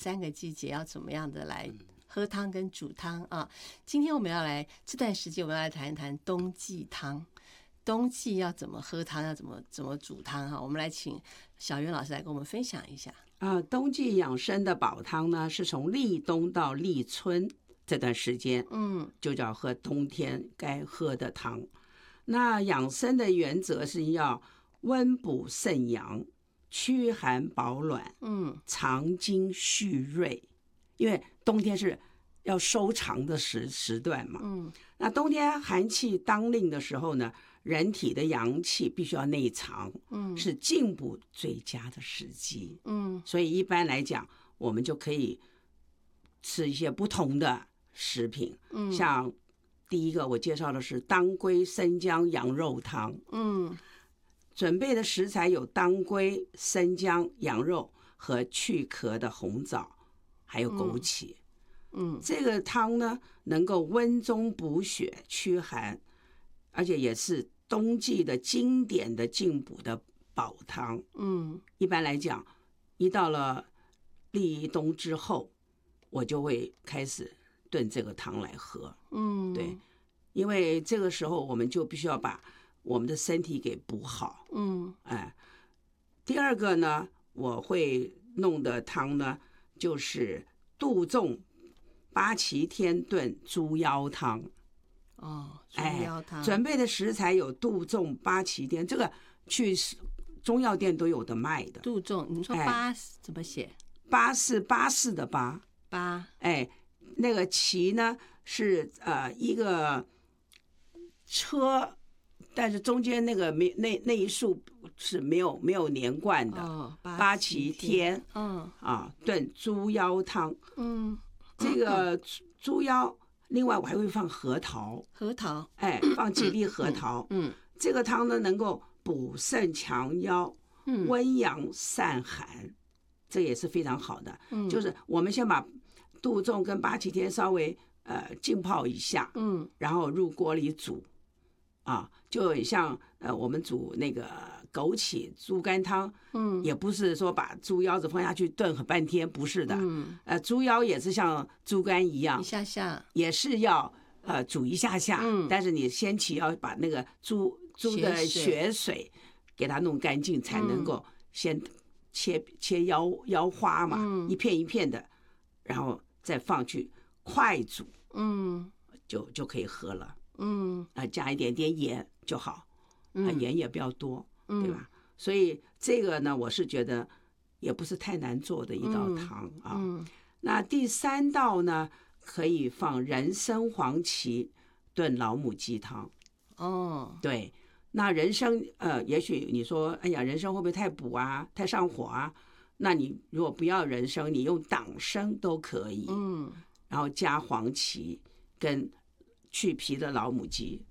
3个季节要怎么样的来喝汤跟煮汤啊。今天我们要来这段时间，我们要来谈一谈冬季汤。冬季要怎么喝汤，要怎么煮汤哈？我们来请小袁老师来跟我们分享一下。 冬季养生的保汤呢，是从立冬到立春这段时间，就叫喝冬天该喝的汤。那养生的原则是要温补肾阳，驱寒保暖，藏精蓄锐。因为冬天是要收藏的时段嘛，那冬天寒气当令的时候呢，人体的阳气必须要内藏，是进补最佳的时机，所以一般来讲，我们就可以吃一些不同的食品，像第一个我介绍的是当归生姜羊肉汤，准备的食材有当归、生姜、羊肉和去壳的红枣，还有枸杞。这个汤呢，能够温中补血、驱寒，而且也是冬季的经典的进补的保汤。一般来讲，一到了立冬之后，我就会开始炖这个汤来喝。对，因为这个时候我们就必须要把我们的身体给补好。第二个呢，我会弄的汤呢，就是杜仲八旗天炖猪腰汤。 猪腰汤， 准备的食材有杜仲、八旗天，这个去中药店都有的卖的。 杜仲，你说八怎么写？ 八是巴士的八，那个旗呢是一个车，但是中间那个那一竖是没有连贯的。八旗天，炖猪腰汤。这个猪腰，另外我还会放核桃，放几粒核桃。这个汤呢能够补肾强腰，温阳散寒，这也是非常好的。就是我们先把杜仲跟八旗天稍微浸泡一下，然后入锅里煮。就很像我们煮那个枸杞猪肝汤，也不是说把猪腰子放下去炖很半天，不是的，猪腰也是像猪肝一样， 一下下也是要煮一下下，但是你先期要把那个猪的血水给它弄干净，才能够先切腰花嘛，一片一片的，然后再放去快煮，就可以喝了。加一点点盐就好，盐也不要多，对吧？所以这个呢，我是觉得也不是太难做的一道汤啊。那第3道呢，可以放人参黄芪炖老母鸡汤。对，那人参也许你说，哎呀，人参会不会太补啊，太上火啊？那你如果不要人参，你用党参都可以。然后加黄芪跟去皮的老母鸡，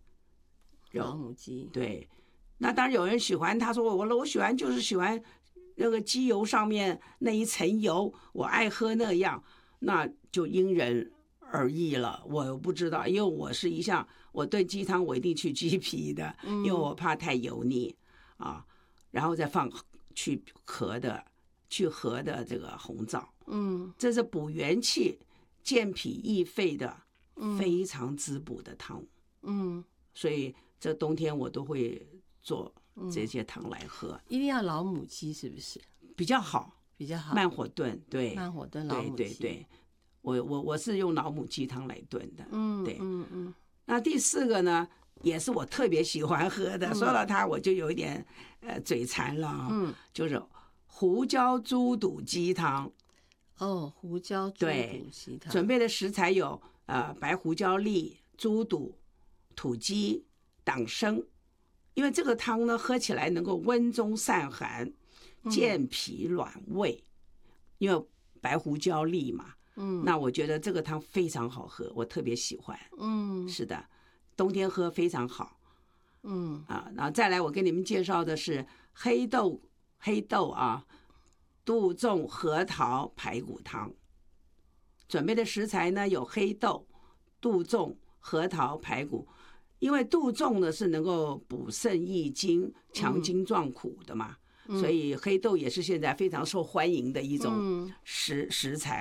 对。那当然有人喜欢，他说我喜欢就是喜欢那个鸡油上面那一层油，我爱喝那样，那就因人而异了。我不知道，因为我是一向我炖鸡汤我一定去鸡皮的，因为我怕太油腻啊。然后再放去核的这个红枣，这是补元气、健脾益肺的。非常滋补的汤，所以这冬天我都会做这些汤来喝。 一定要老母鸡是不是？ 比较好，慢火炖，对， 慢火炖老母鸡。 对，我是用老母鸡汤来炖的，对，那第4个呢，也是我特别喜欢喝的，说到它我就有一点嘴馋了，就是胡椒猪肚鸡汤。 胡椒猪肚鸡汤， 准备的食材有白胡椒粒、猪肚、土鸡、党参。因为这个汤呢，喝起来能够温中散寒、健脾暖胃，因为白胡椒粒嘛。那我觉得这个汤非常好喝，我特别喜欢。是的，冬天喝非常好。然后再来，我跟你们介绍的是黑豆啊。杜仲核桃排骨汤。准备的食材呢有黑豆、杜仲、核桃、排骨。因为杜仲呢是能够补肾益精、强筋壮骨的嘛，所以黑豆也是现在非常受欢迎的一种食材